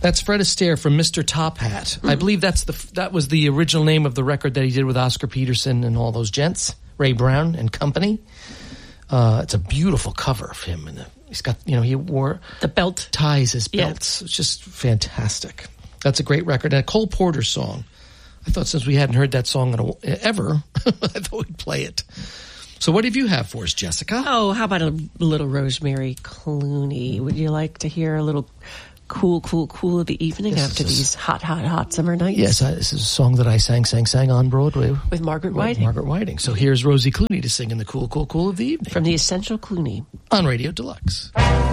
That's Fred Astaire from Mr. Top Hat. I believe that was the original name of the record that he did with Oscar Peterson and all those gents, Ray Brown and company. It's a beautiful cover of him, and he's got, he wore the belt, ties his belts. It's just fantastic. That's a great record. And a Cole Porter song. I thought since we hadn't heard that song ever, I thought we'd play it. So what do you have for us, Jessica? Oh, how about a little Rosemary Clooney? Would you like to hear a little cool of the evening after these hot summer nights? Yes, this is a song that I sang on Broadway. With Margaret Whiting. So here's Rosie Clooney to sing in the cool of the evening. From the Essential Clooney. On Radio Deluxe.